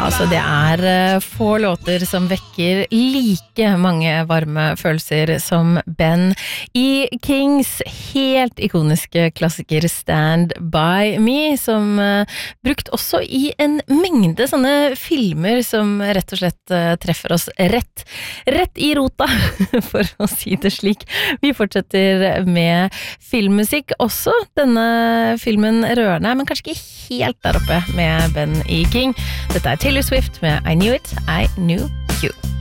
Altså det få låter som vekker like mange varme følelser som Ben i Kings helt ikoniske klassiker Stand By Me, som brukt også i en mengde sånne filmer som rett og slett treffer oss rett i rota, for å si det slik. Vi fortsetter med filmmusikk også, denne filmen rørende, men kanskje ikke helt der oppe med Ben i King. Dette Taylor Swift med I Knew It, I Knew You.